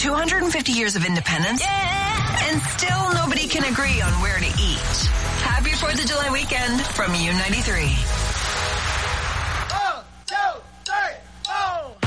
250 years of independence, and still nobody can agree on where to eat. Happy 4th of July weekend from U93.